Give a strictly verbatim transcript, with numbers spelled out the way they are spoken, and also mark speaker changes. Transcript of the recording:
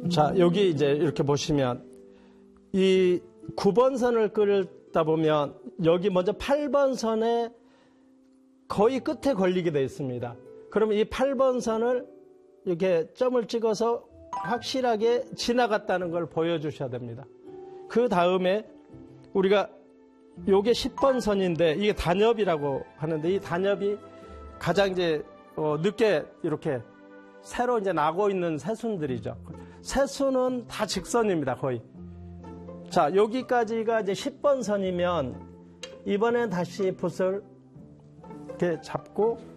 Speaker 1: 자, 여기 이제 이렇게 보시면 이 구 번 선을 끓다 보면 여기 먼저 팔 번 선에 거의 끝에 걸리게 되어 있습니다. 그러면 이 팔 번 선을 이렇게 점을 찍어서 확실하게 지나갔다는 걸 보여주셔야 됩니다. 그 다음에 우리가 요게 십 번 선인데 이게 단엽이라고 하는데 이 단엽이 가장 이제 어 늦게 이렇게 새로 이제 나고 있는 새순들이죠. 새순은 다 직선입니다, 거의. 자, 여기까지가 이제 십 번 선이면 이번엔 다시 붓을 이렇게 잡고